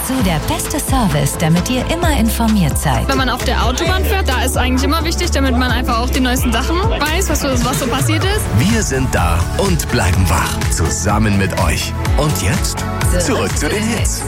Zu der beste Service, damit ihr immer informiert seid. Wenn man auf der Autobahn fährt, da ist eigentlich immer wichtig, damit man einfach auch die neuesten Sachen weiß, was so passiert ist. Wir sind da und bleiben wach. Zusammen mit euch. Und jetzt zurück zu den Hits.